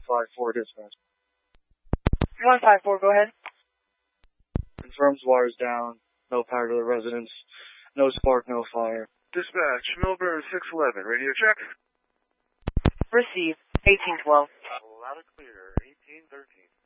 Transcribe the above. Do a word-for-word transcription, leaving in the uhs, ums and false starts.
five four, dispatch. one five four, go ahead. Confirms wires down, no power to the residence, no spark, no fire. Dispatch, Melbourne six eleven, radio check. Receive, eighteen twelve. Loud and clear, eighteen thirteen.